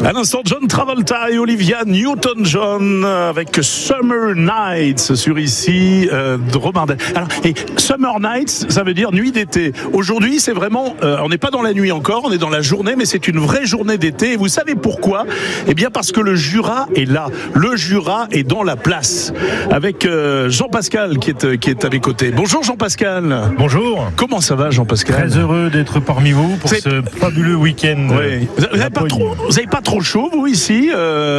À l'instant, John Travolta et Olivia Newton-John avec Summer Nights sur ici de Romardel. Alors, et Summer Nights, ça veut dire nuit d'été. Aujourd'hui, c'est vraiment, on n'est pas dans la nuit encore, on est dans la journée, mais c'est une vraie journée d'été. Et vous savez pourquoi ? Eh bien, parce que le Jura est là. Le Jura est dans la place. Avec Jean-Pascal qui est à mes côtés. Bonjour Jean-Pascal. Bonjour. Comment ça va Jean-Pascal ? Très heureux d'être parmi vous pour ce fabuleux week-end. Oui. Vous n'avez pas trop chaud, vous, ici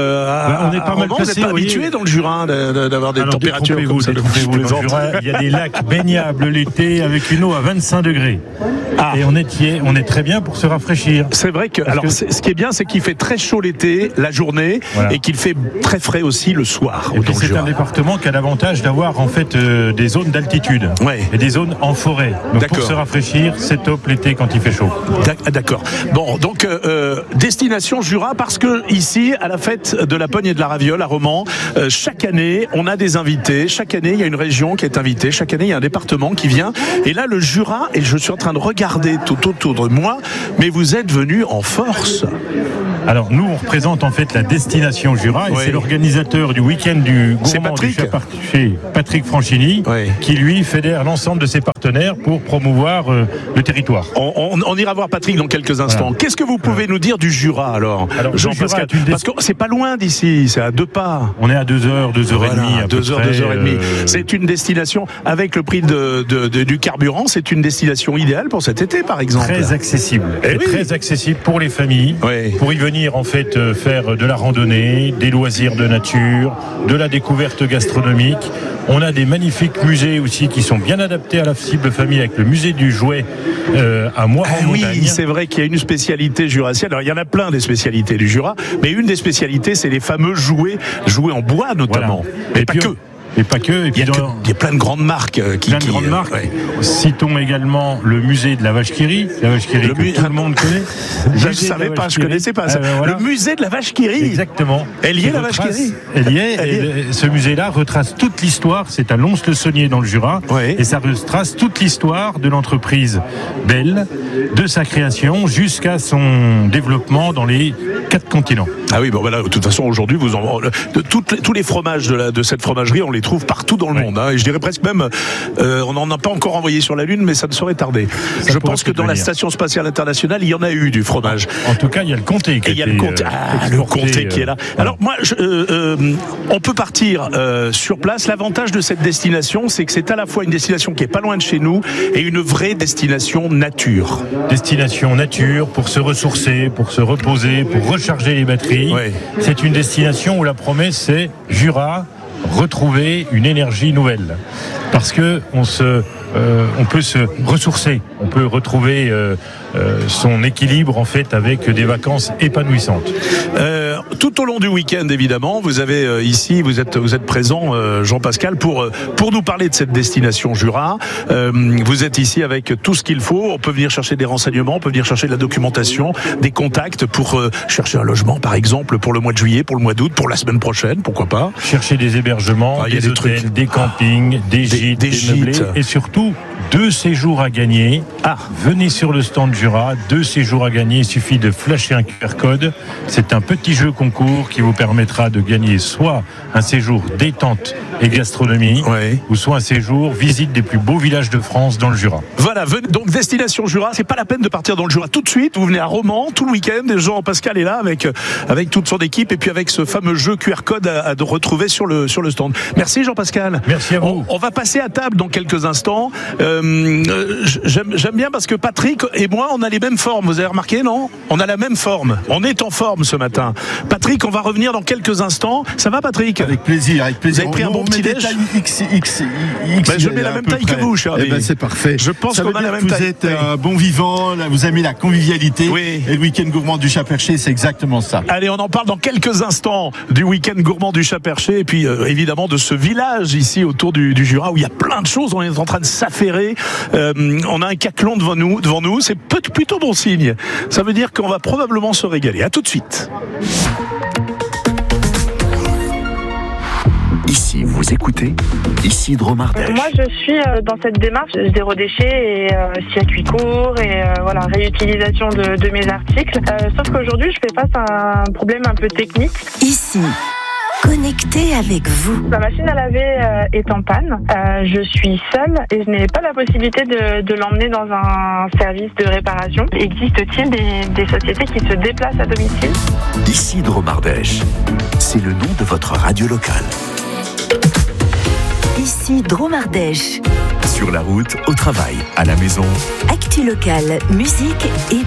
on est pas mal placé. Vous n'êtes pas habitué dans le Jura d'avoir des températures comme ça. Détrompez-vous. Dans le Jura, il y a des lacs baignables l'été avec une eau à 25 degrés. Et on est très bien pour se rafraîchir. C'est vrai que, ce qui est bien, c'est qu'il fait très chaud l'été, la journée, et qu'il fait très frais aussi le soir. Et puis c'est un département qui a l'avantage d'avoir en fait des zones d'altitude et des zones en forêt. Donc pour se rafraîchir, c'est top l'été quand il fait chaud. D'accord. Bon, donc destination Jura, parce que ici, à la fête de la Pogne et de la Raviole à Romans, chaque année, on a des invités. Chaque année, il y a une région qui est invitée. Chaque année, il y a un département qui vient. Et là, le Jura, et je suis en train de regarder tout autour de moi, mais vous êtes venus en force. Alors nous, on représente en fait la destination Jura et c'est l'organisateur du week-end du gourmand du Chaperché, Patrick Franchini, qui lui fédère l'ensemble de ses partenaires pour promouvoir le territoire. On ira voir Patrick dans quelques instants. Voilà. Qu'est-ce que vous pouvez nous dire du Jura alors Jean-Pascal, parce que c'est pas loin d'ici, c'est à 2 pas. On est à 2h, 2h30. 2h30. C'est une destination avec le prix du carburant, c'est une destination idéale pour cet été par exemple. Très accessible. Très accessible pour les familles, pour y venir en fait faire de la randonnée, des loisirs de nature, de la découverte gastronomique. On a des magnifiques musées aussi qui sont bien adaptés à la cible famille, avec le musée du jouet à Moire-en-Montagne. Oui, c'est vrai qu'il y a une spécialité jurassienne. Alors il y en a plein des spécialités du Jura, mais une des spécialités c'est les fameux jouets en bois notamment. Mais pas que. Et pas que. Et puis il y a plein de grandes marques. Citons également le musée de la Vache qui rit. La Vache qui rit tout le monde connaît. Je ne savais pas, je ne connaissais pas ça. Le musée de la Vache qui rit. Exactement. Elle y est, la Vache qui rit. Elle y est. Et ce musée-là retrace toute l'histoire. C'est à Lons-le-Saunier dans le Jura. Et ça retrace toute l'histoire de l'entreprise Belle, de sa création jusqu'à son développement dans les 4 continents. Ah oui, bon voilà, de toute façon aujourd'hui, tous les fromages de cette fromagerie, on les trouve partout dans le monde. Et je dirais presque même, on n'en a pas encore envoyé sur la Lune, mais ça ne saurait tarder. Je pense que dans la Station Spatiale Internationale, il y en a eu du fromage. En tout cas, il y a le comté qui le comté qui est là. Alors moi, on peut partir sur place. L'avantage de cette destination, c'est que c'est à la fois une destination qui est pas loin de chez nous et une vraie destination nature. Destination nature pour se ressourcer, pour se reposer, pour recharger les batteries. C'est une destination où la promesse c'est Jura, retrouver une énergie nouvelle. Parce que on peut se ressourcer, on peut retrouver son équilibre en fait avec des vacances épanouissantes. Tout au long du week-end évidemment, vous avez ici, vous êtes présent Jean-Pascal pour nous parler de cette destination Jura. Vous êtes ici avec tout ce qu'il faut. On peut venir chercher des renseignements, on peut venir chercher de la documentation, des contacts pour chercher un logement par exemple pour le mois de juillet, pour le mois d'août, pour la semaine prochaine, pourquoi pas. Chercher des hébergements, des hôtels, des campings, des gîtes, des meublés, et surtout 2 séjours à gagner. Venez sur le stand Jura, 2 séjours à gagner, il suffit de flasher un QR code. C'est un petit jeu concours qui vous permettra de gagner soit un séjour détente et gastronomie, ou soit un séjour visite des plus beaux villages de France dans le Jura. Voilà, donc destination Jura, c'est pas la peine de partir dans le Jura tout de suite, vous venez à Romans tout le week-end, et Jean-Pascal est là avec toute son équipe, et puis avec ce fameux jeu QR code à retrouver sur le stand. Merci Jean-Pascal. Merci à vous. On va passer à table dans quelques instants. J'aime bien parce que Patrick et moi, on a les mêmes formes. Vous avez remarqué, non ? On a la même forme. On est en forme ce matin. Patrick, on va revenir dans quelques instants. Ça va, Patrick ? Avec plaisir. Vous avez pris un bon petit déj ? Je mets la même taille que vous, Charlie. C'est parfait. Je pense qu'on a la même taille. Vous êtes bon vivant, vous aimez la convivialité. Et le week-end gourmand du Chaperché, c'est exactement ça. Allez, on en parle dans quelques instants du week-end gourmand du Chaperché et puis évidemment de ce village ici autour du Jura où il y a plein de choses. On est en train de s'affairer. On a un caclon devant nous. C'est plutôt bon signe. Ça veut dire qu'on va probablement se régaler. À tout de suite. Ici Si vous écoutez, ici Drôme Ardèche. Moi, je suis dans cette démarche zéro déchet et circuit court et réutilisation de mes articles. Sauf qu'aujourd'hui, je fais face à un problème un peu technique. Ici, connecté avec vous. La machine à laver est en panne. Je suis seule et je n'ai pas la possibilité de l'emmener dans un service de réparation. Existe-t-il des sociétés qui se déplacent à domicile ? Ici Drôme Ardèche. C'est le nom de votre radio locale. Ici Drôme Ardèche. Sur la route, au travail, à la maison. Actu locale, musique et